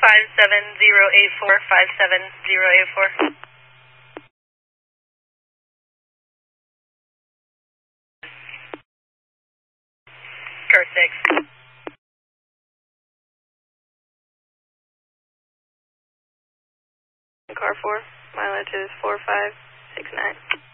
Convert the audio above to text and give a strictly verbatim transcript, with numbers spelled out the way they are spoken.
five seven zero eight four, five seven zero eight four. Car six. Car four, mileage is four five six nine.